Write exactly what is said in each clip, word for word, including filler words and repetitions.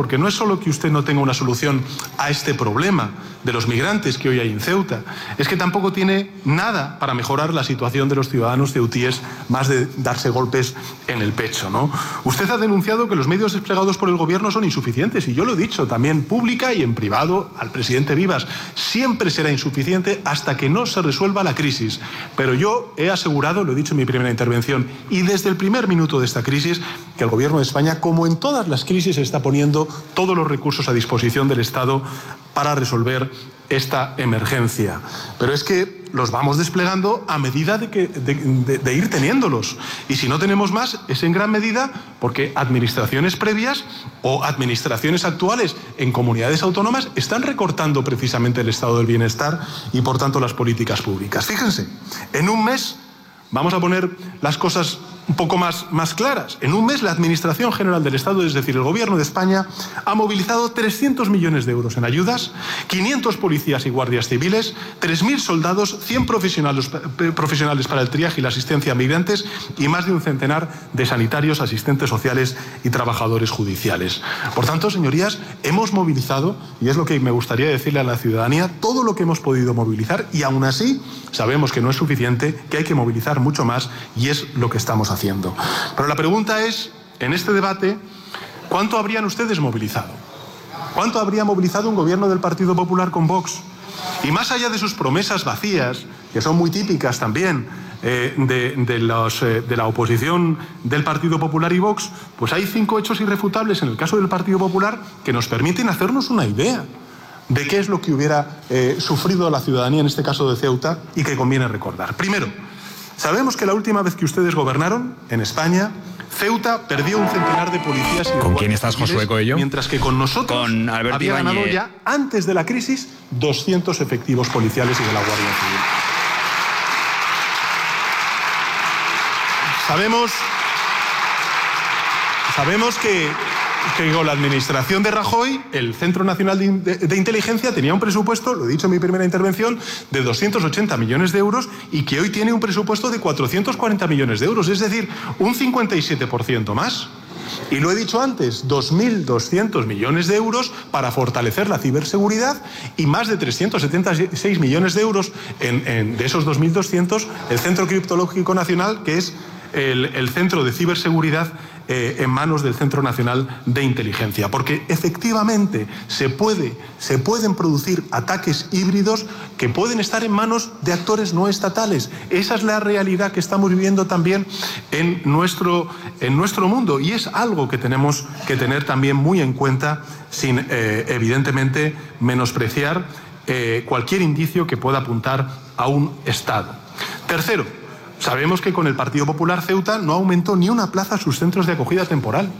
porque no es solo que usted no tenga una solución a este problema de los migrantes que hoy hay en Ceuta, es que tampoco tiene nada para mejorar la situación de los ciudadanos ceutíes, más de darse golpes en el pecho, ¿no? Usted ha denunciado que los medios desplegados por el Gobierno son insuficientes, y yo lo he dicho también pública y en privado al presidente Vivas. Siempre será insuficiente hasta que no se resuelva la crisis. Pero yo he asegurado, lo he dicho en mi primera intervención, y desde el primer minuto de esta crisis, que el Gobierno de España, como en todas las crisis, está poniendo todos los recursos a disposición del Estado para resolver esta emergencia. Pero es que los vamos desplegando a medida de, que, de, de, de ir teniéndolos. Y si no tenemos más, es en gran medida porque administraciones previas o administraciones actuales en comunidades autónomas están recortando precisamente el estado del bienestar y, por tanto, las políticas públicas. Fíjense, en un mes, vamos a poner las cosas un poco más, más claras. En un mes la Administración General del Estado, es decir, el Gobierno de España, ha movilizado trescientos millones de euros en ayudas, quinientos policías y guardias civiles, tres mil soldados, cien profesionales, profesionales para el triaje y la asistencia a migrantes y más de un centenar de sanitarios, asistentes sociales y trabajadores judiciales. Por tanto, señorías, hemos movilizado, y es lo que me gustaría decirle a la ciudadanía, todo lo que hemos podido movilizar, y aún así sabemos que no es suficiente, que hay que movilizar mucho más, y es lo que estamos haciendo. Pero la pregunta es, en este debate, ¿cuánto habrían ustedes movilizado? ¿Cuánto habría movilizado un gobierno del Partido Popular con Vox? Y más allá de sus promesas vacías, que son muy típicas también eh, de, de, los, eh, de la oposición del Partido Popular y Vox, pues hay cinco hechos irrefutables en el caso del Partido Popular que nos permiten hacernos una idea de qué es lo que hubiera eh, sufrido la ciudadanía, en este caso de Ceuta, y que conviene recordar. Primero, sabemos que la última vez que ustedes gobernaron en España, Ceuta perdió un centenar de policías y de ¿Con quién estás, Josué Coello? Mientras que con nosotros con Alberto había ganado Ibáñez. ya, antes de la crisis, doscientos efectivos policiales y de la Guardia Civil. Sabemos, sabemos que, que con la administración de Rajoy, el Centro Nacional de, de, de Inteligencia tenía un presupuesto, lo he dicho en mi primera intervención, de doscientos ochenta millones de euros y que hoy tiene un presupuesto de cuatrocientos cuarenta millones de euros, es decir, un cincuenta y siete por ciento más. Y lo he dicho antes, dos mil doscientos millones de euros para fortalecer la ciberseguridad y más de trescientos setenta y seis millones de euros en, en, de esos dos mil doscientos, el Centro Criptológico Nacional, que es el, el centro de ciberseguridad eh, en manos del Centro Nacional de Inteligencia. Porque efectivamente se, puede, se pueden producir ataques híbridos que pueden estar en manos de actores no estatales. Esa es la realidad que estamos viviendo también en nuestro, en nuestro mundo y es algo que tenemos que tener también muy en cuenta sin, eh, evidentemente, menospreciar eh, cualquier indicio que pueda apuntar a un Estado. Tercero, sabemos que con el Partido Popular Ceuta no aumentó ni una plaza sus centros de acogida temporal.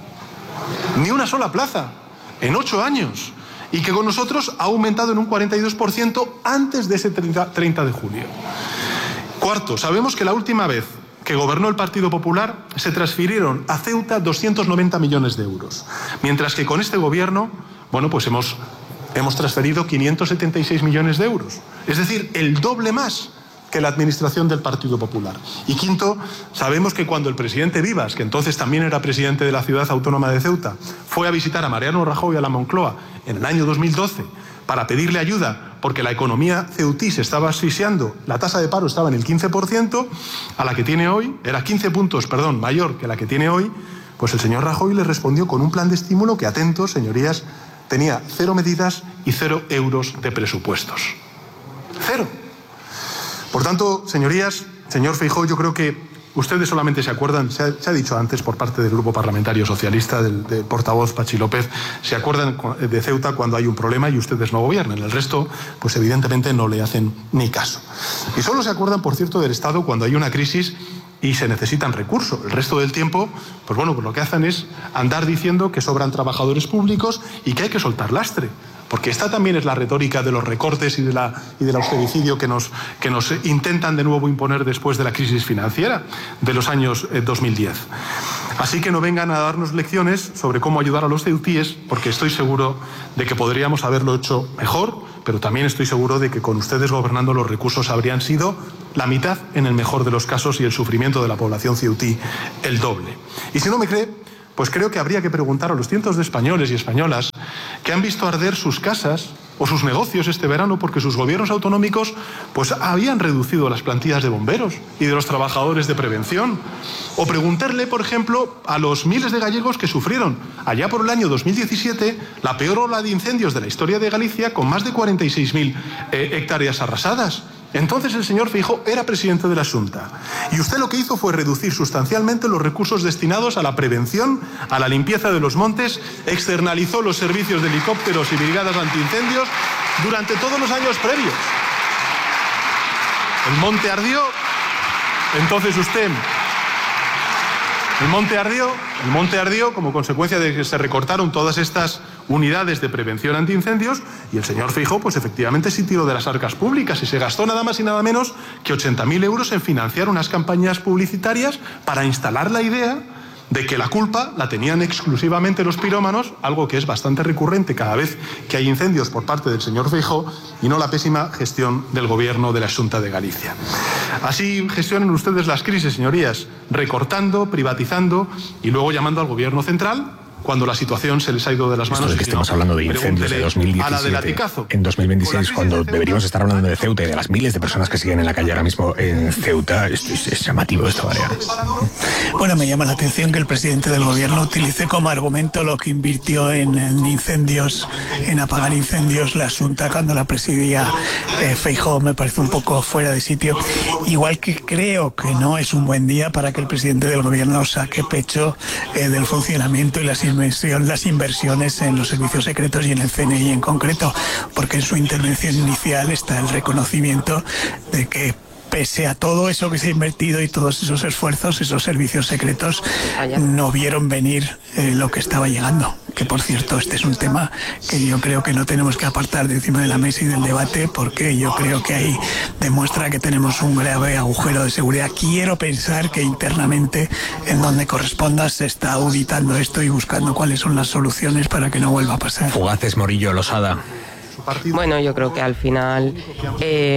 Ni una sola plaza en ocho años. Y que con nosotros ha aumentado en un cuarenta y dos por ciento antes de ese treinta de julio. Cuarto, sabemos que la última vez que gobernó el Partido Popular se transfirieron a Ceuta doscientos noventa millones de euros. Mientras que con este gobierno, bueno, pues hemos, hemos transferido quinientos setenta y seis millones de euros. Es decir, el doble más que la administración del Partido Popular. Y quinto, sabemos que cuando el presidente Vivas, que entonces también era presidente de la ciudad autónoma de Ceuta, fue a visitar a Mariano Rajoy a la Moncloa en el año dos mil doce para pedirle ayuda porque la economía ceutí se estaba asfixiando, la tasa de paro estaba en el quince por ciento, a la que tiene hoy, era quince puntos, perdón, mayor que la que tiene hoy, pues el señor Rajoy le respondió con un plan de estímulo que, atentos, señorías, tenía cero medidas y cero euros de presupuestos. Cero. Por tanto, señorías, señor Feijóo, yo creo que ustedes solamente se acuerdan, se ha, se ha dicho antes por parte del Grupo Parlamentario Socialista, del, del portavoz Pachi López, se acuerdan de Ceuta cuando hay un problema y ustedes no gobiernan. El resto, pues evidentemente no le hacen ni caso. Y solo se acuerdan, por cierto, del Estado cuando hay una crisis y se necesitan recursos. El resto del tiempo, pues bueno, pues lo que hacen es andar diciendo que sobran trabajadores públicos y que hay que soltar lastre. Porque esta también es la retórica de los recortes y, de la, y del austericidio que nos, que nos intentan de nuevo imponer después de la crisis financiera de los años eh, dos mil diez. Así que no vengan a darnos lecciones sobre cómo ayudar a los ceutíes, porque estoy seguro de que podríamos haberlo hecho mejor, pero también estoy seguro de que con ustedes gobernando los recursos habrían sido la mitad en el mejor de los casos y el sufrimiento de la población ceutí el doble. Y si no me cree, pues creo que habría que preguntar a los cientos de españoles y españolas que han visto arder sus casas o sus negocios este verano porque sus gobiernos autonómicos pues habían reducido las plantillas de bomberos y de los trabajadores de prevención. O preguntarle, por ejemplo, a los miles de gallegos que sufrieron allá por el año dos mil diecisiete la peor ola de incendios de la historia de Galicia, con más de cuarenta y seis mil eh, hectáreas arrasadas. Entonces el señor Feijóo era presidente de la Xunta y usted lo que hizo fue reducir sustancialmente los recursos destinados a la prevención, a la limpieza de los montes, externalizó los servicios de helicópteros y brigadas antiincendios durante todos los años previos. El monte ardió, entonces usted... El monte ardió, el monte ardió como consecuencia de que se recortaron todas estas unidades de prevención antiincendios y el señor Feijóo, pues efectivamente sí tiró de las arcas públicas y se gastó nada más y nada menos que ochenta mil euros en financiar unas campañas publicitarias para instalar la idea de que la culpa la tenían exclusivamente los pirómanos, algo que es bastante recurrente cada vez que hay incendios por parte del señor Feijóo, y no la pésima gestión del gobierno de la Xunta de Galicia. Así gestionan ustedes las crisis, señorías, recortando, privatizando y luego llamando al gobierno central cuando la situación se les ha ido de las manos. Esto de que estamos no, hablando de incendios de dos mil diecisiete, en dos mil veintiséis, cuando deberíamos estar hablando de Ceuta y de las miles de personas que siguen en la calle ahora mismo en Ceuta, es, es, es llamativo esto, Baleares. Bueno, me llama la atención que el presidente del gobierno utilice como argumento lo que invirtió en, en incendios, en apagar incendios la Xunta cuando la presidía eh, Feijóo. Me parece un poco fuera de sitio. Igual que creo que no es un buen día para que el presidente del gobierno saque pecho eh, del funcionamiento y las las inversiones en los servicios secretos y en el C N I en concreto, porque en su intervención inicial está el reconocimiento de que pese a todo eso que se ha invertido y todos esos esfuerzos, esos servicios secretos no vieron venir eh, lo que estaba llegando. Que, por cierto, este es un tema que yo creo que no tenemos que apartar de encima de la mesa y del debate, porque yo creo que ahí demuestra que tenemos un grave agujero de seguridad. Quiero pensar que internamente, en donde corresponda, se está auditando esto y buscando cuáles son las soluciones para que no vuelva a pasar. Fugaces, Morillo, Losada. Bueno, yo creo que al final eh,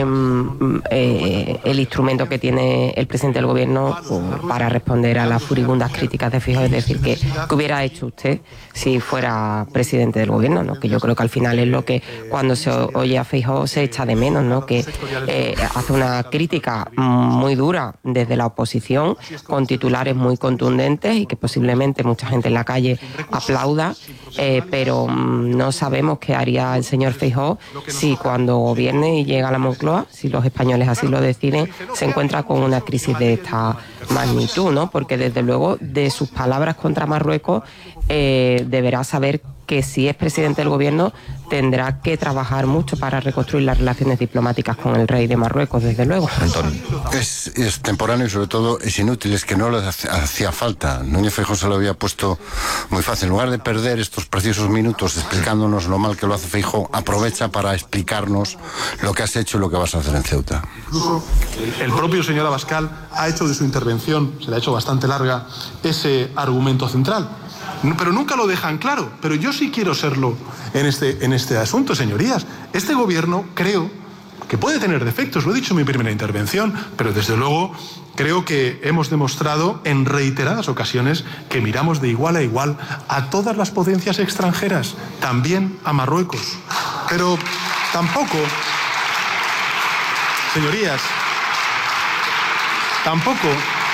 eh, el instrumento que tiene el presidente del gobierno pues, para responder a las furibundas críticas de Feijóo es decir, que, que hubiera hecho usted si fuera presidente del gobierno, ¿no? Que yo creo que al final es lo que cuando se oye a Feijóo se echa de menos, ¿no? Que eh, hace una crítica muy dura desde la oposición con titulares muy contundentes y que posiblemente mucha gente en la calle aplauda, eh, pero mm, no sabemos qué haría el señor Feijóo si cuando gobierne y llega a la Moncloa, si los españoles así lo deciden, se encuentra con una crisis de esta magnitud, ¿no? Porque desde luego de sus palabras contra Marruecos eh, deberá saber que si es presidente del gobierno tendrá que trabajar mucho para reconstruir las relaciones diplomáticas con el rey de Marruecos, desde luego. Antonio. Es, es temporáneo y sobre todo es inútil, es que no le hacía falta. Núñez Feijóo se lo había puesto muy fácil. En lugar de perder estos preciosos minutos explicándonos lo mal que lo hace Feijóo, aprovecha para explicarnos lo que has hecho y lo que vas a hacer en Ceuta. Incluso el propio señor Abascal ha hecho de su intervención, se la ha hecho bastante larga, ese argumento central. Pero nunca lo dejan claro. Pero yo sí quiero serlo en este, en este asunto, señorías. Este gobierno, creo, que puede tener defectos, lo he dicho en mi primera intervención, pero desde luego creo que hemos demostrado en reiteradas ocasiones que miramos de igual a igual a todas las potencias extranjeras, también a Marruecos. Pero tampoco, señorías, tampoco...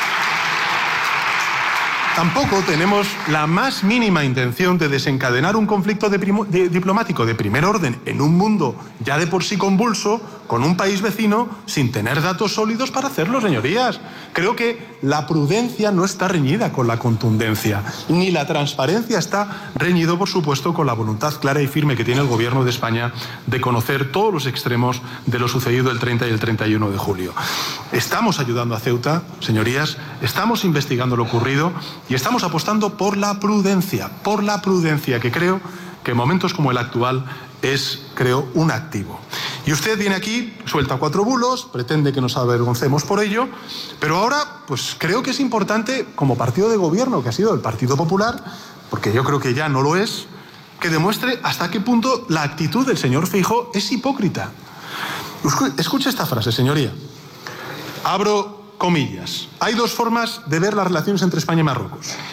Tampoco tenemos la más mínima intención de desencadenar un conflicto de primo, de, diplomático de primer orden en un mundo ya de por sí convulso, con un país vecino, sin tener datos sólidos para hacerlo, señorías. Creo que la prudencia no está reñida con la contundencia, ni la transparencia está reñido, por supuesto, con la voluntad clara y firme que tiene el Gobierno de España de conocer todos los extremos de lo sucedido el treinta y el treinta y uno de julio. Estamos ayudando a Ceuta, señorías, estamos investigando lo ocurrido y estamos apostando por la prudencia, por la prudencia, que creo que en momentos como el actual es, creo, un activo. Y usted viene aquí, suelta cuatro bulos, pretende que nos avergoncemos por ello, pero ahora, pues creo que es importante, como partido de gobierno, que ha sido el Partido Popular, porque yo creo que ya no lo es, que demuestre hasta qué punto la actitud del señor Feijóo es hipócrita. Escuche esta frase, señoría. Abro comillas. Hay dos formas de ver las relaciones entre España y Marruecos.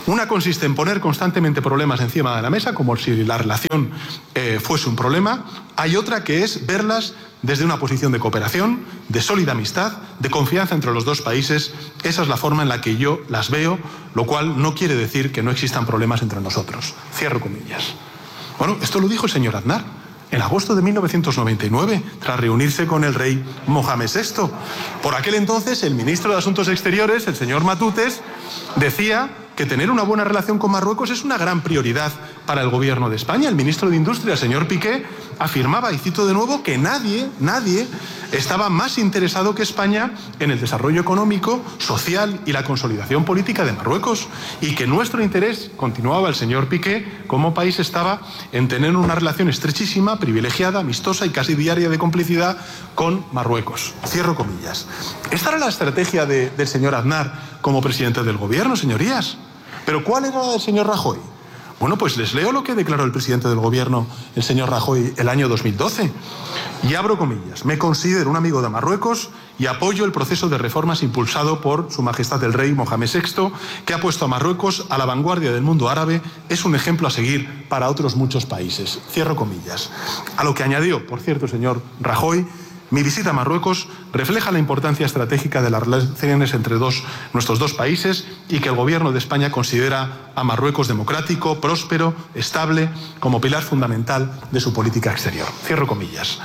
Una consiste en poner constantemente problemas encima de la mesa, como si la relación eh, fuese un problema. Hay otra que es verlas desde una posición de cooperación, de sólida amistad, de confianza entre los dos países. Esa es la forma en la que yo las veo, lo cual no quiere decir que no existan problemas entre nosotros. Cierro comillas. Bueno, esto lo dijo el señor Aznar en agosto de mil novecientos noventa y nueve, tras reunirse con el rey Mohamed sexto. Por aquel entonces, el ministro de Asuntos Exteriores, el señor Matutes, decía que tener una buena relación con Marruecos es una gran prioridad para el gobierno de España. El ministro de Industria, el señor Piqué, afirmaba, y cito de nuevo, que nadie, nadie estaba más interesado que España en el desarrollo económico, social y la consolidación política de Marruecos, y que nuestro interés, continuaba el señor Piqué, como país estaba en tener una relación estrechísima, privilegiada, amistosa y casi diaria de complicidad con Marruecos. Cierro comillas. Esta era la estrategia de, del señor Aznar como presidente del gobierno, señorías. ¿Pero cuál era la del señor Rajoy? Bueno, pues les leo lo que declaró el presidente del gobierno, el señor Rajoy, el año dos mil doce. Y abro comillas. Me considero un amigo de Marruecos y apoyo el proceso de reformas impulsado por Su Majestad el Rey Mohamed sexto, que ha puesto a Marruecos a la vanguardia del mundo árabe. Es un ejemplo a seguir para otros muchos países. Cierro comillas. A lo que añadió, por cierto, el señor Rajoy: mi visita a Marruecos refleja la importancia estratégica de las relaciones entre dos, nuestros dos países, y que el gobierno de España considera a Marruecos democrático, próspero, estable, como pilar fundamental de su política exterior. Cierro comillas.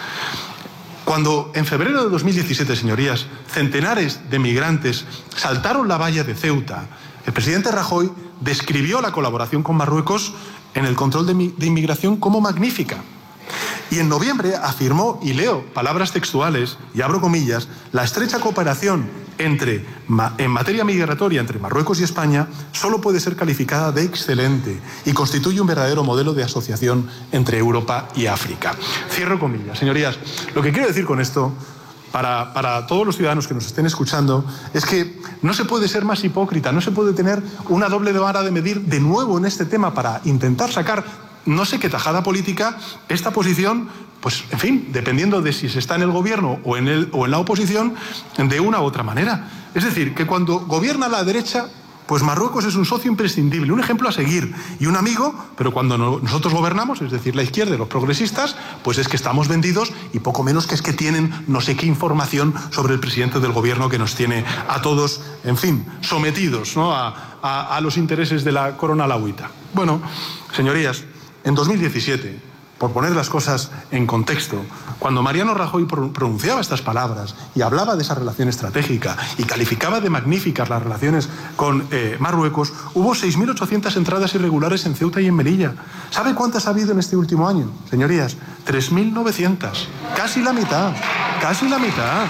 Cuando en febrero de dos mil diecisiete, señorías, centenares de migrantes saltaron la valla de Ceuta, el presidente Rajoy describió la colaboración con Marruecos en el control de, de inmigración como magnífica. Y en noviembre afirmó, y leo palabras textuales, y abro comillas: la estrecha cooperación entre, en materia migratoria entre Marruecos y España solo puede ser calificada de excelente y constituye un verdadero modelo de asociación entre Europa y África. Cierro comillas. Señorías, lo que quiero decir con esto, para, para todos los ciudadanos que nos estén escuchando, es que no se puede ser más hipócrita, no se puede tener una doble vara de medir de nuevo en este tema para intentar sacar no sé qué tajada política esta posición, pues en fin, dependiendo de si se está en el gobierno o en, el, o en la oposición, de una u otra manera. Es decir, que cuando gobierna la derecha, pues Marruecos es un socio imprescindible, un ejemplo a seguir y un amigo, pero cuando no, nosotros gobernamos, es decir, la izquierda y los progresistas, pues es que estamos vendidos y poco menos que es que tienen no sé qué información sobre el presidente del gobierno que nos tiene a todos, en fin, sometidos, ¿no?, a, a, a los intereses de la corona alauita. Bueno, señorías, en dos mil diecisiete, por poner las cosas en contexto, cuando Mariano Rajoy pronunciaba estas palabras y hablaba de esa relación estratégica y calificaba de magníficas las relaciones con eh, Marruecos, hubo seis mil ochocientas entradas irregulares en Ceuta y en Melilla. ¿Sabe cuántas ha habido en este último año, señorías? tres mil novecientas. Casi la mitad. Casi la mitad.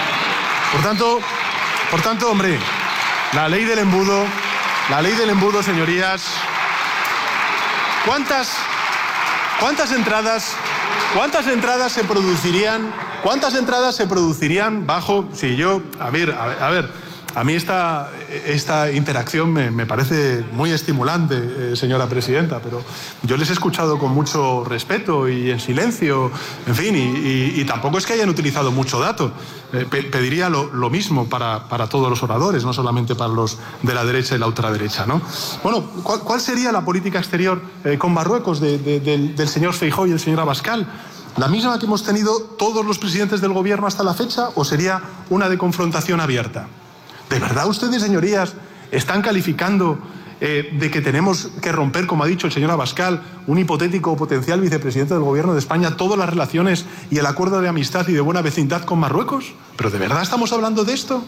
Por tanto, por tanto, hombre, la ley del embudo, la ley del embudo, señorías... ¿Cuántas, cuántas entradas, cuántas entradas se producirían, cuántas entradas se producirían bajo, si yo, a ver, a, a ver, a mí esta, esta interacción me, me parece muy estimulante, eh, señora presidenta, pero yo les he escuchado con mucho respeto y en silencio, en fin, y, y, y tampoco es que hayan utilizado mucho dato. Eh, pe pediría lo, lo mismo para, para todos los oradores, no solamente para los de la derecha y la ultraderecha, ¿no? Bueno, ¿cuál, cuál sería la política exterior eh, con Marruecos de, de, del, del señor Feijóo y el señor Abascal? ¿La misma que hemos tenido todos los presidentes del gobierno hasta la fecha o sería una de confrontación abierta? ¿De verdad ustedes, señorías, están calificando eh, de que tenemos que romper, como ha dicho el señor Abascal, un hipotético potencial vicepresidente del gobierno de España, todas las relaciones y el acuerdo de amistad y de buena vecindad con Marruecos? ¿Pero de verdad estamos hablando de esto?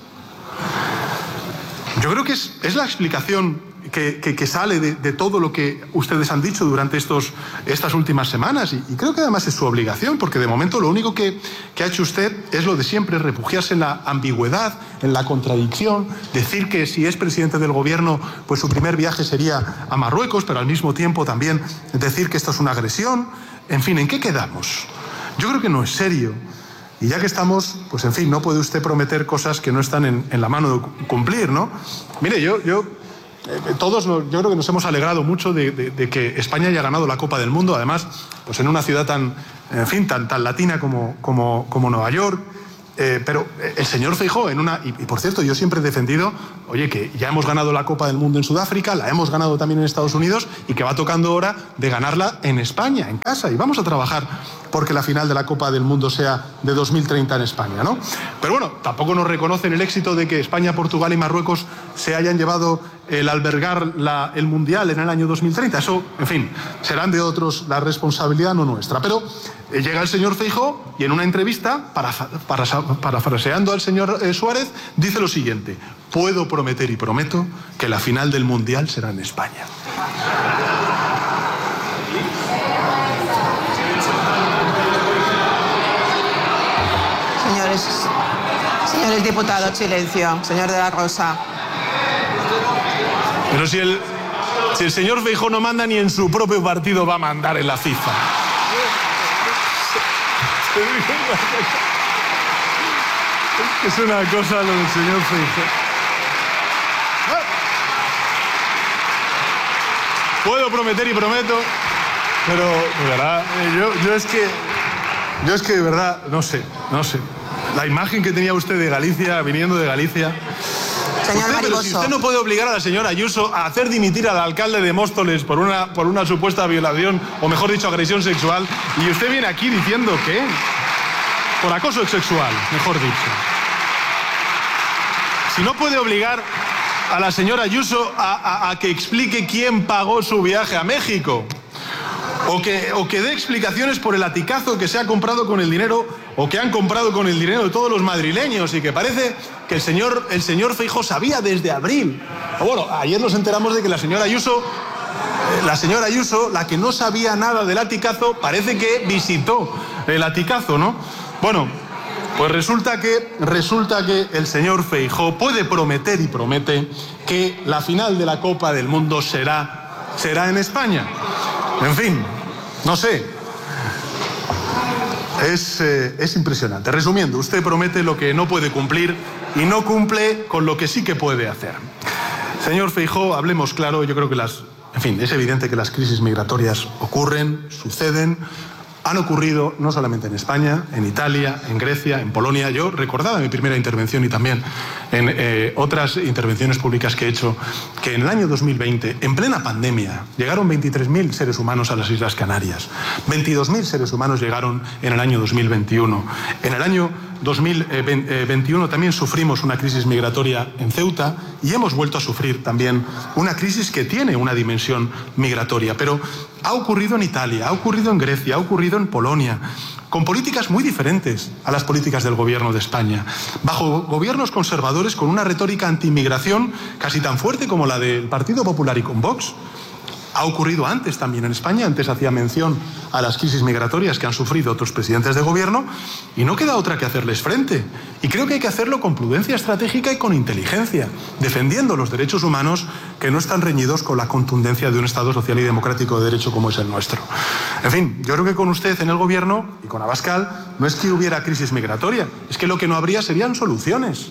Yo creo que es, es la explicación que, que, que sale de, de todo lo que ustedes han dicho durante estos, estas últimas semanas, y, y creo que además es su obligación, porque de momento lo único que, que ha hecho usted es lo de siempre, refugiarse en la ambigüedad, en la contradicción, decir que si es presidente del gobierno, pues su primer viaje sería a Marruecos, pero al mismo tiempo también decir que esto es una agresión. En fin, ¿en qué quedamos? Yo creo que no es serio. Y ya que estamos, pues en fin, no puede usted prometer cosas que no están en, en la mano de cumplir, ¿no? Mire, yo, yo eh, todos yo creo que nos hemos alegrado mucho de, de, de que España haya ganado la Copa del Mundo, además, pues en una ciudad tan, en fin, tan, tan latina como, como, como Nueva York. Eh, pero el señor Feijóo en una... Y, y por cierto, yo siempre he defendido, oye, que ya hemos ganado la Copa del Mundo en Sudáfrica, la hemos ganado también en Estados Unidos y que va tocando hora de ganarla en España, en casa. Y vamos a trabajar porque la final de la Copa del Mundo sea de dos mil treinta en España, ¿no? Pero bueno, tampoco nos reconocen el éxito de que España, Portugal y Marruecos se hayan llevado el albergar la, el Mundial en el año dos mil treinta. Eso, en fin, serán de otros, la responsabilidad no nuestra. Pero eh, llega el señor Feijóo y en una entrevista, para, para, parafraseando al señor eh, Suárez, dice lo siguiente: puedo prometer y prometo que la final del Mundial será en España. Señores, señores diputados, silencio. Señor de la Rosa. Pero si el, si el señor Feijóo no manda, ni en su propio partido va a mandar en la FIFA. Es una cosa lo del señor Feijóo. Puedo prometer y prometo, pero de verdad, yo, yo es que, yo es que de verdad, no sé, no sé. La imagen que tenía usted de Galicia, viniendo de Galicia. Señor usted, pero si usted no puede obligar a la señora Ayuso a hacer dimitir al alcalde de Móstoles por una, por una supuesta violación, o mejor dicho, agresión sexual, y usted viene aquí diciendo que por acoso sexual, mejor dicho. Si no puede obligar a la señora Ayuso a, a, a que explique quién pagó su viaje a México, o que, o que dé explicaciones por el latigazo que se ha comprado con el dinero, o que han comprado con el dinero de todos los madrileños, y que parece que el señor, el señor Feijóo sabía desde abril. O bueno, ayer nos enteramos de que la señora Ayuso, eh, la señora Ayuso, la que no sabía nada del latigazo, parece que visitó el latigazo, ¿no? Bueno, pues resulta que, resulta que el señor Feijóo puede prometer y promete que la final de la Copa del Mundo será, será en España. En fin, no sé. Es, eh, es impresionante. Resumiendo, usted promete lo que no puede cumplir y no cumple con lo que sí que puede hacer. Señor Feijóo, hablemos claro. Yo creo que las... En fin, es evidente que las crisis migratorias ocurren, suceden. Han ocurrido no solamente en España, en Italia, en Grecia, en Polonia. Yo recordaba en mi primera intervención y también en eh, otras intervenciones públicas que he hecho que en el año dos mil veinte, en plena pandemia, llegaron veintitrés mil seres humanos a las Islas Canarias. veintidós mil seres humanos llegaron en el año dos mil veintiuno. En el año dos mil veintiuno también sufrimos una crisis migratoria en Ceuta y hemos vuelto a sufrir también una crisis que tiene una dimensión migratoria. Pero ha ocurrido en Italia, ha ocurrido en Grecia, ha ocurrido en Polonia, con políticas muy diferentes a las políticas del gobierno de España, bajo gobiernos conservadores con una retórica anti-inmigración casi tan fuerte como la del Partido Popular y con Vox. Ha ocurrido antes también en España, antes hacía mención a las crisis migratorias que han sufrido otros presidentes de gobierno y no queda otra que hacerles frente. Y creo que hay que hacerlo con prudencia estratégica y con inteligencia, defendiendo los derechos humanos que no están reñidos con la contundencia de un Estado social y democrático de derecho como es el nuestro. En fin, yo creo que con usted en el gobierno y con Abascal no es que hubiera crisis migratoria, es que lo que no habría serían soluciones.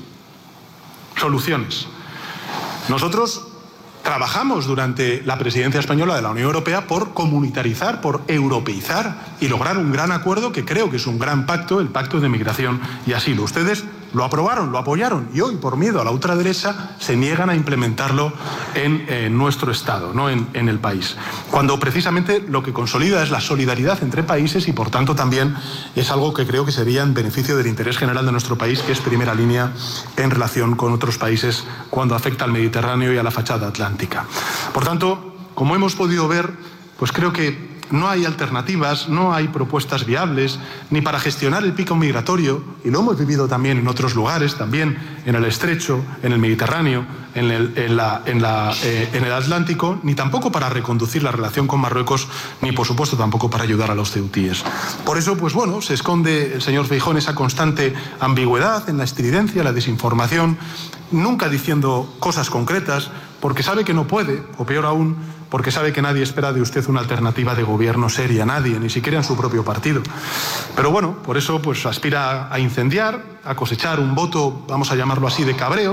Soluciones. Nosotros trabajamos durante la presidencia española de la Unión Europea por comunitarizar, por europeizar y lograr un gran acuerdo que creo que es un gran pacto, el Pacto de Migración y Asilo. Ustedes lo aprobaron, lo apoyaron y hoy, por miedo a la ultraderecha, se niegan a implementarlo en, en nuestro Estado, no en, en el país. Cuando precisamente lo que consolida es la solidaridad entre países y, por tanto, también es algo que creo que sería en beneficio del interés general de nuestro país, que es primera línea en relación con otros países cuando afecta al Mediterráneo y a la fachada atlántica. Por tanto, como hemos podido ver, pues creo que no hay alternativas, no hay propuestas viables ni para gestionar el pico migratorio, y lo hemos vivido también en otros lugares, también en el Estrecho, en el Mediterráneo, en el, en la, en la, eh, en el Atlántico, ni tampoco para reconducir la relación con Marruecos, ni por supuesto tampoco para ayudar a los ceutíes. Por eso, pues bueno, se esconde el señor Feijóo en esa constante ambigüedad, en la estridencia, la desinformación, nunca diciendo cosas concretas, porque sabe que no puede, o peor aún, porque sabe que nadie espera de usted una alternativa de gobierno seria, nadie, ni siquiera en su propio partido. Pero bueno, por eso pues aspira a incendiar, a cosechar un voto, vamos a llamarlo así, de cabreo,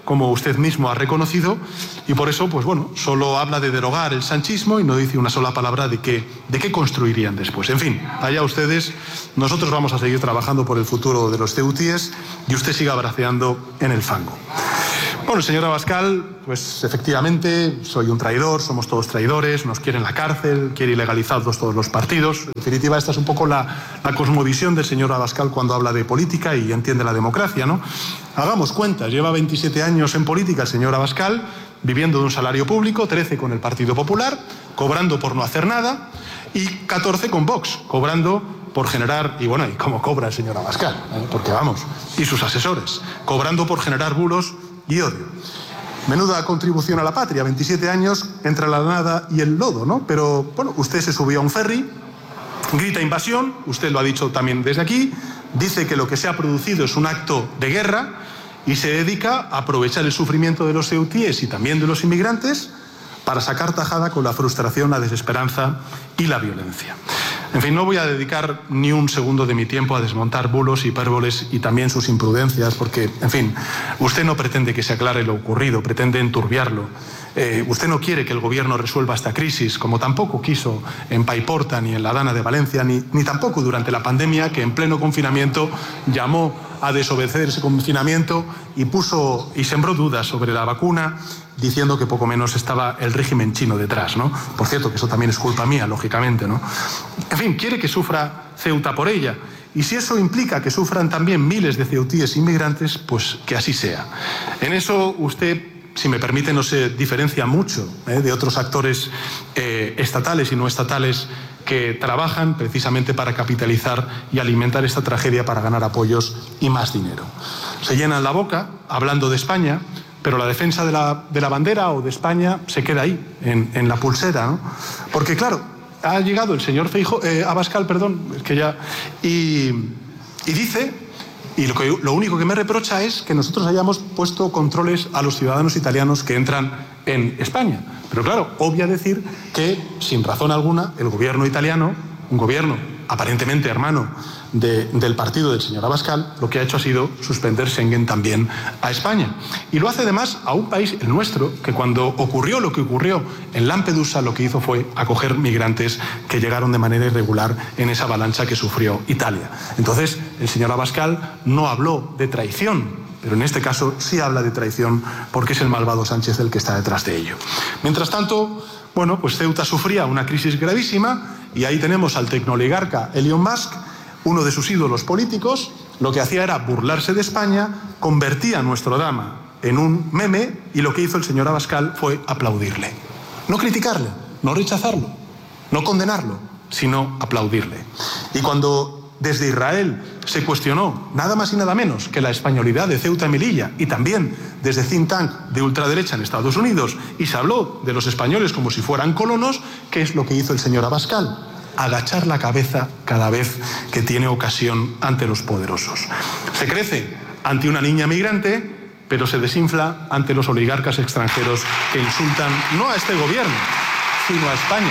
como usted mismo ha reconocido, y por eso, pues bueno, solo habla de derogar el sanchismo y no dice una sola palabra de qué, de qué construirían después. En fin, allá ustedes, nosotros vamos a seguir trabajando por el futuro de los ceutíes y usted siga braceando en el fango. Bueno, señor Abascal, pues efectivamente soy un traidor, somos todos traidores, nos quiere en la cárcel, quiere ilegalizados todos los partidos. En definitiva, esta es un poco la, la cosmovisión del señor Abascal cuando habla de política y entiende la democracia, ¿no? Hagamos cuentas, lleva veintisiete años en política el señor Abascal, viviendo de un salario público, trece con el Partido Popular, cobrando por no hacer nada, y catorce con Vox, cobrando por generar, y bueno, ¿y cómo cobra el señor Abascal? ¿Eh? Porque vamos, y sus asesores, cobrando por generar bulos y odio. Menuda contribución a la patria, veintisiete años entre la nada y el lodo, ¿no? Pero, bueno, usted se subió a un ferry, grita invasión, usted lo ha dicho también desde aquí, dice que lo que se ha producido es un acto de guerra y se dedica a aprovechar el sufrimiento de los ceutíes y también de los inmigrantes para sacar tajada con la frustración, la desesperanza y la violencia. En fin, no voy a dedicar ni un segundo de mi tiempo a desmontar bulos, hipérboles y también sus imprudencias, porque, en fin, usted no pretende que se aclare lo ocurrido, pretende enturbiarlo. Eh, usted no quiere que el gobierno resuelva esta crisis, como tampoco quiso en Paiporta ni en la Dana de Valencia, ni, ni tampoco durante la pandemia, que en pleno confinamiento llamó a desobedecer ese confinamiento y puso y sembró dudas sobre la vacuna, diciendo que poco menos estaba el régimen chino detrás, ¿no? Por cierto, que eso también es culpa mía, lógicamente, ¿no? En fin, quiere que sufra Ceuta por ella. Y si eso implica que sufran también miles de ceutíes inmigrantes, pues que así sea. En eso usted, si me permite, no se diferencia mucho ¿eh? de otros actores eh, estatales y no estatales que trabajan precisamente para capitalizar y alimentar esta tragedia para ganar apoyos y más dinero. Se llenan la boca hablando de España, pero la defensa de la, de la bandera o de España se queda ahí, en, en la pulsera, ¿no? Porque, claro, ha llegado el señor Feijóo, eh, Abascal, perdón, es que ya, y, y dice, y lo, que, lo único que me reprocha es que nosotros hayamos puesto controles a los ciudadanos italianos que entran en España. Pero claro, obvia decir que, sin razón alguna, el gobierno italiano, un gobierno aparentemente hermano de, del partido del señor Abascal, lo que ha hecho ha sido suspender Schengen también a España. Y lo hace además a un país, el nuestro, que cuando ocurrió lo que ocurrió en Lampedusa, lo que hizo fue acoger migrantes que llegaron de manera irregular en esa avalancha que sufrió Italia. Entonces, el señor Abascal no habló de traición, pero en este caso sí habla de traición porque es el malvado Sánchez el que está detrás de ello. Mientras tanto, bueno, pues Ceuta sufría una crisis gravísima y ahí tenemos al tecnooligarca Elon Musk, uno de sus ídolos políticos, lo que hacía era burlarse de España, convertía a nuestro drama en un meme y lo que hizo el señor Abascal fue aplaudirle. No criticarle, no rechazarlo, no condenarlo, sino aplaudirle. Y cuando desde Israel se cuestionó nada más y nada menos que la españolidad de Ceuta y Melilla, y también desde think tank de ultraderecha en Estados Unidos, y se habló de los españoles como si fueran colonos, ¿qué es lo que hizo el señor Abascal? Agachar la cabeza cada vez que tiene ocasión ante los poderosos. Se crece ante una niña migrante, pero se desinfla ante los oligarcas extranjeros que insultan no a este gobierno, sino a España.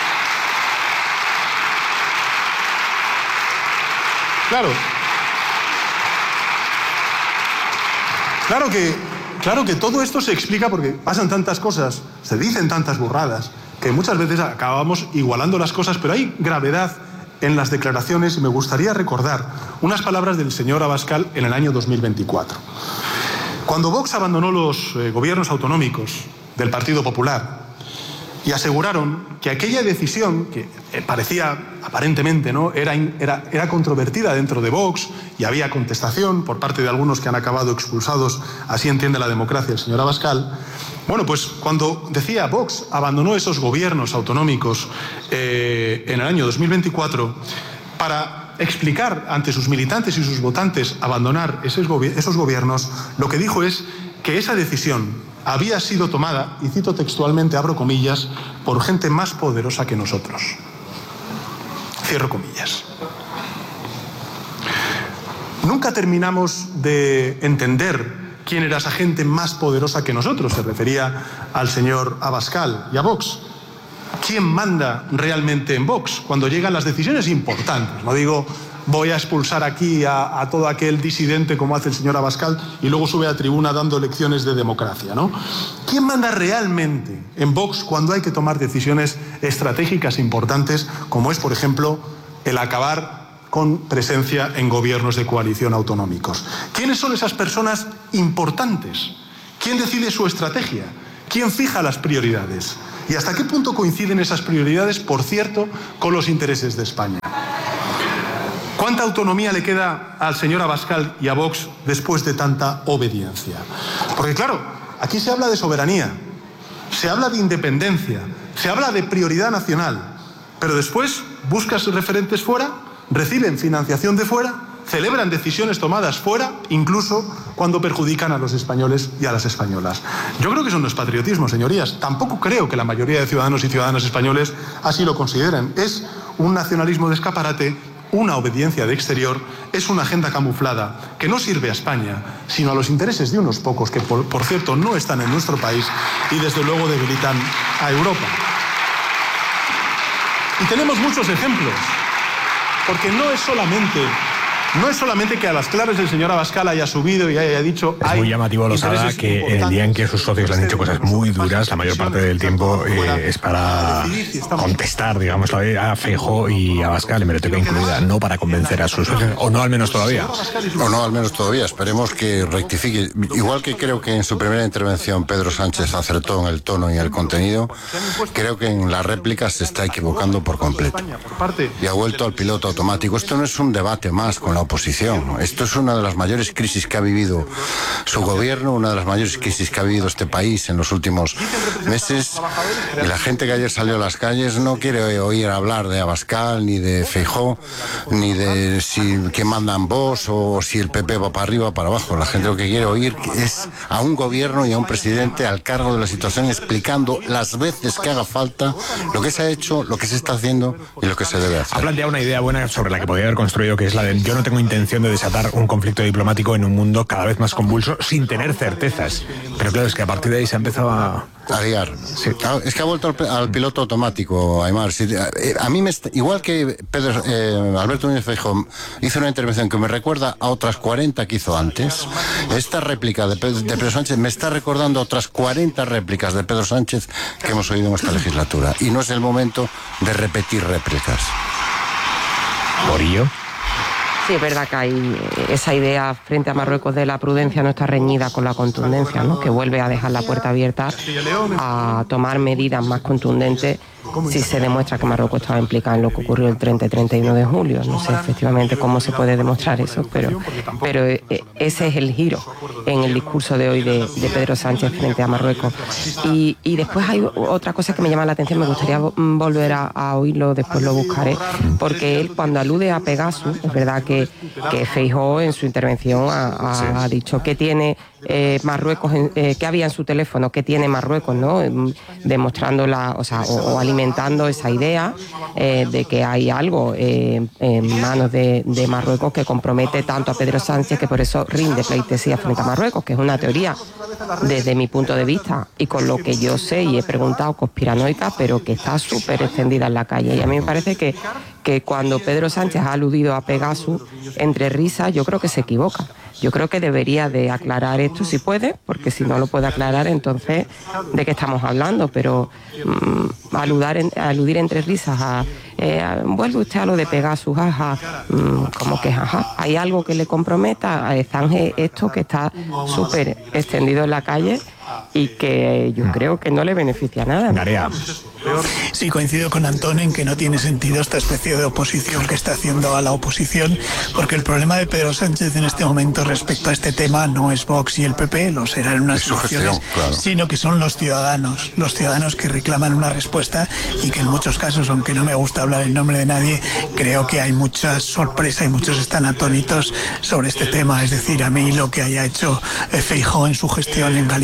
Claro. Claro que, claro que todo esto se explica porque pasan tantas cosas, se dicen tantas burradas, que muchas veces acabamos igualando las cosas, pero hay gravedad en las declaraciones y me gustaría recordar unas palabras del señor Abascal en el año dos mil veinticuatro. Cuando Vox abandonó los eh, gobiernos autonómicos del Partido Popular y aseguraron que aquella decisión, que eh, parecía aparentemente, ¿no?, era, era, era controvertida dentro de Vox y había contestación por parte de algunos que han acabado expulsados, así entiende la democracia el señor Abascal. Bueno, pues cuando decía Vox abandonó esos gobiernos autonómicos eh, en el año dos mil veinticuatro para explicar ante sus militantes y sus votantes abandonar esos, gobi- esos gobiernos, lo que dijo es que esa decisión había sido tomada, y cito textualmente, abro comillas, por gente más poderosa que nosotros. Cierro comillas. Nunca terminamos de entender quién era esa gente más poderosa que nosotros. Se refería al señor Abascal y a Vox. ¿Quién manda realmente en Vox cuando llegan las decisiones importantes? No digo voy a expulsar aquí a, a todo aquel disidente como hace el señor Abascal, y luego sube a tribuna dando lecciones de democracia, ¿no? ¿Quién manda realmente en Vox cuando hay que tomar decisiones estratégicas importantes, como es, por ejemplo, el acabar con presencia en gobiernos de coalición autonómicos? ¿Quiénes son esas personas importantes? ¿Quién decide su estrategia? ¿Quién fija las prioridades? ¿Y hasta qué punto coinciden esas prioridades, por cierto, con los intereses de España? ¿Cuánta autonomía le queda al señor Abascal y a Vox después de tanta obediencia? Porque claro, aquí se habla de soberanía, se habla de independencia, se habla de prioridad nacional, pero después buscas referentes fuera, reciben financiación de fuera, celebran decisiones tomadas fuera, incluso cuando perjudican a los españoles y a las españolas. Yo creo que eso no es patriotismo, señorías. Tampoco creo que la mayoría de ciudadanos y ciudadanas españoles así lo consideren. Es un nacionalismo de escaparate, una obediencia de exterior, es una agenda camuflada que no sirve a España, sino a los intereses de unos pocos que, por, por cierto, no están en nuestro país y desde luego debilitan a Europa. Y tenemos muchos ejemplos, porque no es solamente... No es solamente que a las claras el señor Abascal haya subido y haya dicho... Es muy llamativo, Losada, que el día en que sus socios le han dicho cosas muy duras, la mayor parte del tiempo eh, es para contestar, digamos, a Feijóo y a Abascal, en Hemeroteca incluida, no para convencer a sus socios, o no al menos todavía. O no al menos todavía, esperemos que rectifique. Igual que creo que en su primera intervención Pedro Sánchez acertó en el tono y el contenido, creo que en la réplica se está equivocando por completo. Y ha vuelto al piloto automático. Esto no es un debate más con la oposición. Esto es una de las mayores crisis que ha vivido su gobierno, una de las mayores crisis que ha vivido este país en los últimos meses. Y la gente que ayer salió a las calles no quiere oír hablar de Abascal, ni de Feijóo, ni de si que mandan vos o si el P P va para arriba o para abajo. La gente lo que quiere oír es a un gobierno y a un presidente al cargo de la situación, explicando las veces que haga falta lo que se ha hecho, lo que se está haciendo y lo que se debe hacer. Ha planteado una idea buena sobre la que podría haber construido, que es la de yo no tengo intención de desatar un conflicto diplomático en un mundo cada vez más convulso sin tener certezas. Pero claro, es que a partir de ahí se ha empezado a... A liar. Sí. Es que ha vuelto al, al piloto automático, Aimar. Sí, a, a mí, me está, igual que Pedro, eh, Alberto Núñez Feijóo hizo una intervención que me recuerda a otras cuarenta que hizo antes, esta réplica de Pedro, de Pedro Sánchez me está recordando a otras cuarenta réplicas de Pedro Sánchez que hemos oído en esta legislatura. Y no es el momento de repetir réplicas. ¿Morillo? Sí, es verdad que hay esa idea frente a Marruecos de la prudencia no está reñida con la contundencia, ¿no? Que vuelve a dejar la puerta abierta a tomar medidas más contundentes si se demuestra que Marruecos estaba implicado en lo que ocurrió el treinta y treinta y uno de julio. No sé efectivamente cómo se puede demostrar eso, pero, pero ese es el giro en el discurso de hoy de, de Pedro Sánchez frente a Marruecos. Y, y después hay otra cosa que me llama la atención, me gustaría volver a, a oírlo, después lo buscaré, porque él cuando alude a Pegasus, es verdad que, que Feijóo en su intervención ha, ha dicho que tiene eh, Marruecos, eh, que había en su teléfono, que tiene Marruecos, ¿no? Demostrando la, o sea, o, o alimentando esa idea eh, de que hay algo eh, en manos de, de Marruecos que compromete tanto a Pedro Sánchez que por eso rinde pleitesía frente a Marruecos, que es una teoría desde mi punto de vista y con lo que yo sé y he preguntado conspiranoica, pero que está súper extendida en la calle. Y a mí me parece que, que cuando Pedro Sánchez ha aludido a Pegasus entre risas, yo creo que se equivoca. Yo creo que debería de aclarar esto si puede, porque si no lo puede aclarar, entonces ¿de qué estamos hablando? Pero mmm, aludar en, aludir entre risas a, eh, a vuelve usted a lo de Pegasus, jaja, mmm, como que jaja, hay algo que le comprometa a Zanje esto que está súper extendido en la calle y que yo creo que no le beneficia nada. Narea. Sí, coincido con Antón en que no tiene sentido esta especie de oposición que está haciendo a la oposición, porque el problema de Pedro Sánchez en este momento respecto a este tema no es Vox y el P P, lo serán en unas elecciones, claro, sino que son los ciudadanos, los ciudadanos que reclaman una respuesta y que en muchos casos, aunque no me gusta hablar en nombre de nadie, creo que hay mucha sorpresa y muchos están atónitos sobre este tema. Es decir, a mí lo que haya hecho Feijóo en su gestión en Galicia creo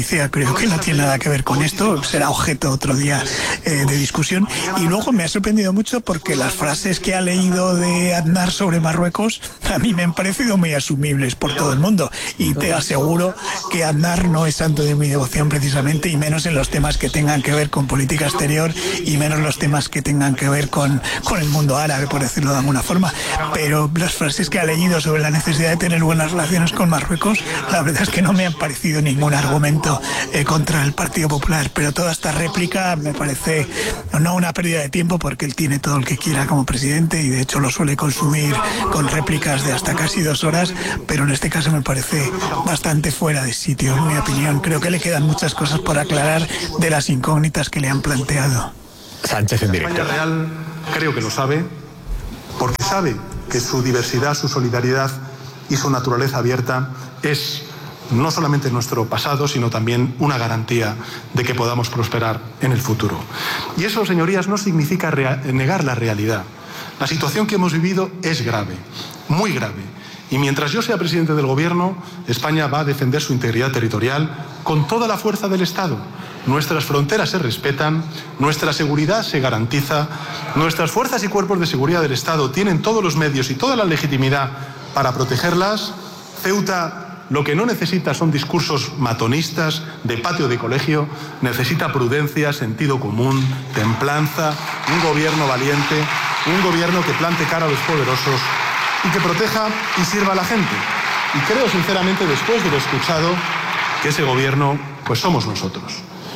creo que no tiene nada que ver con esto, será objeto otro día eh, de discusión. Y luego me ha sorprendido mucho porque las frases que ha leído de Aznar sobre Marruecos a mí me han parecido muy asumibles por todo el mundo, y te aseguro que Aznar no es santo de mi devoción precisamente, y menos en los temas que tengan que ver con política exterior, y menos los temas que tengan que ver con, con el mundo árabe, por decirlo de alguna forma. Pero las frases que ha leído sobre la necesidad de tener buenas relaciones con Marruecos, la verdad es que no me han parecido ningún argumento eh, contra el Partido Popular. Pero toda esta réplica me parece no una pérdida de tiempo, porque él tiene todo el que quiera como presidente y de hecho lo suele consumir con réplicas de hasta casi dos horas, pero en este caso me parece bastante fuera de sitio, en mi opinión. Creo que le quedan muchas cosas por aclarar de las incógnitas que le han planteado. Sánchez en directo. España Real creo que lo sabe, porque sabe que su diversidad, su solidaridad y su naturaleza abierta es no solamente nuestro pasado, sino también una garantía de que podamos prosperar en el futuro. Y eso, señorías, no significa negar la realidad. La situación que hemos vivido es grave, muy grave. Y mientras yo sea presidente del Gobierno, España va a defender su integridad territorial con toda la fuerza del Estado. Nuestras fronteras se respetan, nuestra seguridad se garantiza, nuestras fuerzas y cuerpos de seguridad del Estado tienen todos los medios y toda la legitimidad para protegerlas. Ceuta lo que no necesita son discursos matonistas de patio de colegio, necesita prudencia, sentido común, templanza, un gobierno valiente, un gobierno que plante cara a los poderosos y que proteja y sirva a la gente. Y creo sinceramente, después de lo escuchado, que ese gobierno pues somos nosotros.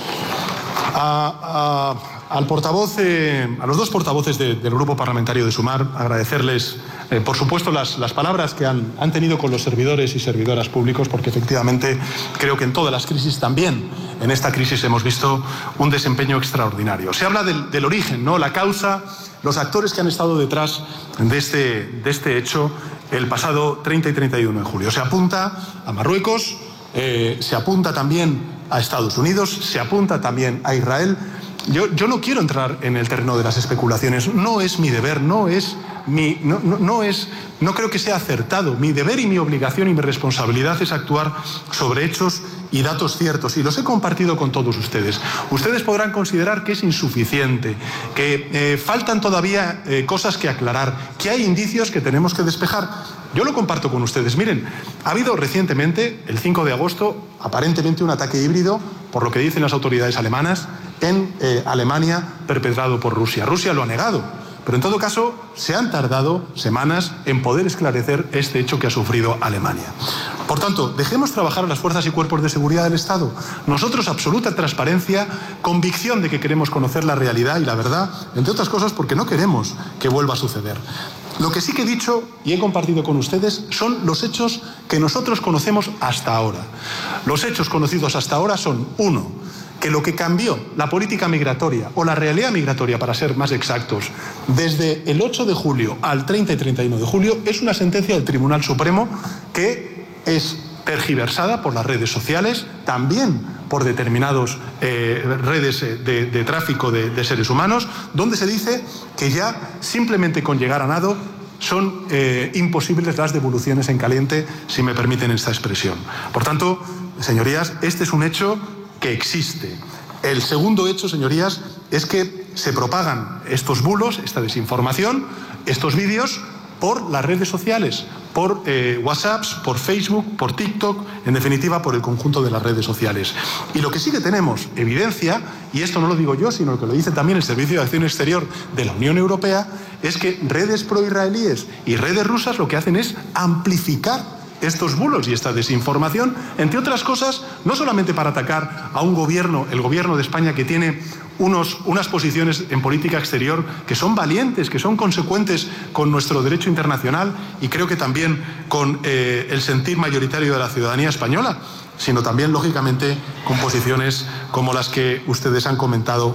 A, a, al portavoz, eh, a los dos portavoces de, del Grupo Parlamentario de Sumar, agradecerles, eh, por supuesto, las, las palabras que han, han tenido con los servidores y servidoras públicos, porque efectivamente creo que en todas las crisis, también en esta crisis, hemos visto un desempeño extraordinario. Se habla del, del origen, ¿no? La causa, los actores que han estado detrás de este, de este hecho el pasado treinta y treinta y uno de julio. Se apunta a Marruecos, eh, se apunta también a Estados Unidos, se apunta también a Israel. Yo, yo no quiero entrar en el terreno de las especulaciones, no es mi deber, no es mi, no, no, no es, no creo que sea acertado. Mi deber y mi obligación y mi responsabilidad es actuar sobre hechos y datos ciertos, y los he compartido con todos ustedes. Ustedes podrán considerar que es insuficiente, que eh, faltan todavía eh, cosas que aclarar, que hay indicios que tenemos que despejar. Yo lo comparto con ustedes. Miren, ha habido recientemente, el cinco de agosto, aparentemente un ataque híbrido, por lo que dicen las autoridades alemanas, en eh, Alemania, perpetrado por Rusia. Rusia lo ha negado, pero en todo caso se han tardado semanas en poder esclarecer este hecho que ha sufrido Alemania. Por tanto, dejemos trabajar a las fuerzas y cuerpos de seguridad del Estado. Nosotros, absoluta transparencia, convicción de que queremos conocer la realidad y la verdad, entre otras cosas porque no queremos que vuelva a suceder. Lo que sí que he dicho y he compartido con ustedes son los hechos que nosotros conocemos hasta ahora. Los hechos conocidos hasta ahora son, uno, que lo que cambió la política migratoria, o la realidad migratoria para ser más exactos, desde el ocho de julio al treinta y treinta y uno de julio, es una sentencia del Tribunal Supremo que es tergiversada por las redes sociales, también por determinadas eh, redes de, de tráfico de, de seres humanos, donde se dice que ya simplemente con llegar a nado son eh, imposibles las devoluciones en caliente, si me permiten esta expresión. Por tanto, señorías, este es un hecho que existe. El segundo hecho, señorías, es que se propagan estos bulos, esta desinformación, estos vídeos por las redes sociales, por eh, WhatsApps, por Facebook, por TikTok, en definitiva por el conjunto de las redes sociales. Y lo que sí que tenemos evidencia, y esto no lo digo yo, sino que lo dice también el Servicio de Acción Exterior de la Unión Europea, es que redes proisraelíes y redes rusas lo que hacen es amplificar estos bulos y esta desinformación, entre otras cosas, no solamente para atacar a un gobierno, el gobierno de España, que tiene unos, unas posiciones en política exterior que son valientes, que son consecuentes con nuestro derecho internacional y creo que también con eh, el sentir mayoritario de la ciudadanía española, sino también, lógicamente, con posiciones como las que ustedes han comentado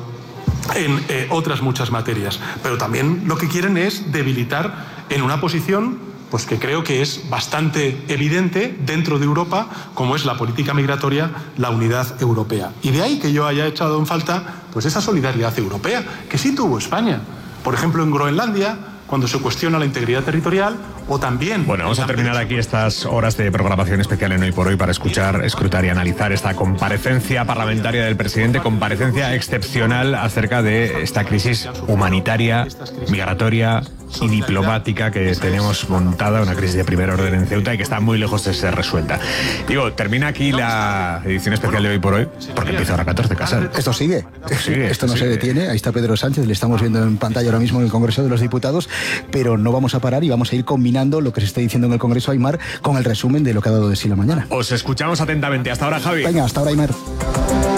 en eh, otras muchas materias. Pero también lo que quieren es debilitar en una posición pues que creo que es bastante evidente dentro de Europa, como es la política migratoria, la unidad europea. Y de ahí que yo haya echado en falta pues esa solidaridad europea, que sí tuvo España. Por ejemplo, en Groenlandia, cuando se cuestiona la integridad territorial o también... Bueno, vamos a terminar aquí estas horas de programación especial en Hoy por Hoy para escuchar, escrutar y analizar esta comparecencia parlamentaria del presidente, comparecencia excepcional acerca de esta crisis humanitaria, migratoria y diplomática que tenemos montada, una crisis de primer orden en Ceuta y que está muy lejos de ser resuelta. Digo, termina aquí la edición especial de Hoy por Hoy, porque empieza ahora catorce, Casal. Esto sigue, Esto sigue, esto no sigue. se detiene. Ahí está Pedro Sánchez, le estamos viendo en pantalla ahora mismo en el Congreso de los Diputados, pero no vamos a parar y vamos a ir combinando lo que se está diciendo en el Congreso, Aimar, con el resumen de lo que ha dado de sí la mañana. Os escuchamos atentamente. Hasta ahora, Javi. Venga, hasta ahora, Aimar.